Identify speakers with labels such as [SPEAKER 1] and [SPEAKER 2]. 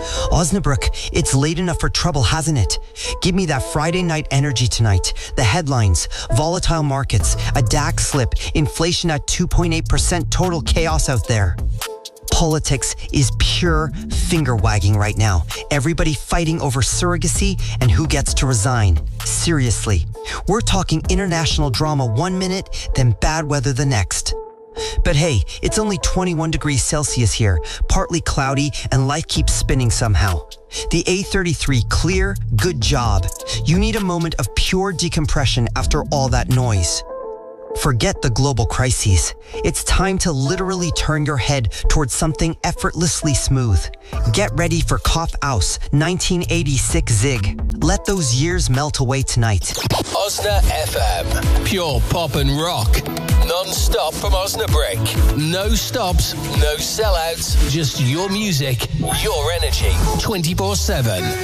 [SPEAKER 1] Osnabrück, it's late enough for trouble, hasn't it? Give me that Friday night energy tonight. The headlines, volatile markets, a DAX slip, inflation at 2.8%, total chaos out there. Politics is pure finger-wagging right now. Everybody fighting over surrogacy and who gets to resign. Seriously. We're talking international drama one minute, then bad weather the next. But hey, it's only 21 degrees Celsius here, partly cloudy, and life keeps spinning somehow. The A33 clear, good job. You need a moment of pure decompression after all that noise. Forget the global crises. It's time to literally turn your head towards something effortlessly smooth. Get ready for Kopf Aus 1986 Zig. Let those years melt away tonight.
[SPEAKER 2] Osna FM. Pure pop and rock. Non-stop from Osnabrück. No stops, no sellouts. Just your music, your energy. 24/7.